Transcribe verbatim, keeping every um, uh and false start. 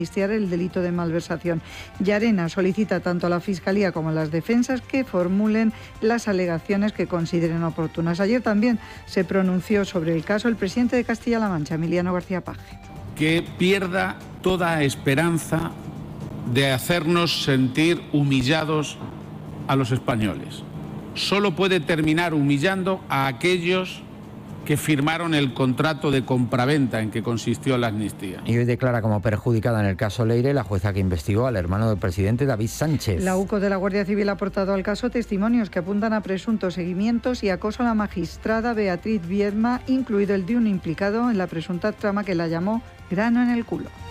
amnistiar el delito de malversación. Llarena solicita tanto a la Fiscalía como a las defensas que formulen las alegaciones que consideren oportunas. Ayer también se pronunció sobre el caso el presidente de Castilla-La Mancha, Emiliano García Paje. Que pierda toda esperanza de hacernos sentir humillados a los españoles. Solo puede terminar humillando a aquellos que firmaron el contrato de compraventa en que consistió la amnistía. Y hoy declara como perjudicada en el caso Leire la jueza que investigó al hermano del presidente, David Sánchez. La UCO de la Guardia Civil ha aportado al caso testimonios que apuntan a presuntos seguimientos y acoso a la magistrada Beatriz Viedma, incluido el de un implicado en la presunta trama que la llamó grano en el culo.